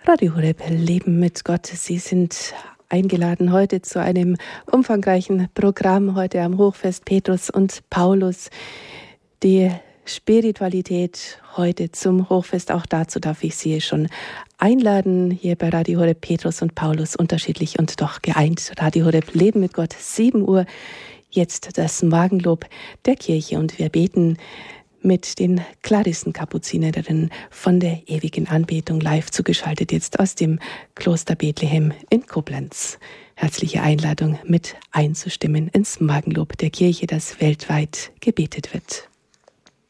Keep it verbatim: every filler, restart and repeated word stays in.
Radio Horeb, Leben mit Gott. Sie sind eingeladen heute zu einem umfangreichen Programm heute am Hochfest Petrus und Paulus. Die Spiritualität heute zum Hochfest, auch dazu darf ich Sie schon einladen, hier bei Radio Horeb. Petrus und Paulus, unterschiedlich und doch geeint. Radio Horeb, Leben mit Gott, sieben Uhr. Jetzt das Morgenlob der Kirche und wir beten mit den Klarissen-Kapuzinerinnen von der ewigen Anbetung live zugeschaltet, jetzt aus dem Kloster Bethlehem in Koblenz. Herzliche Einladung, mit einzustimmen ins Morgenlob der Kirche, das weltweit gebetet wird.